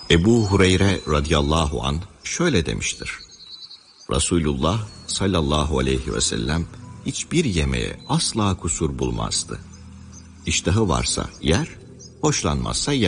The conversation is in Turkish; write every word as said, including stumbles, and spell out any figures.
Ebu Hureyre radıyallahu anh şöyle demiştir. Resulullah sallallahu aleyhi ve sellem hiçbir yemeğe asla kusur bulmazdı. İştahı varsa yer, hoşlanmazsa yemez.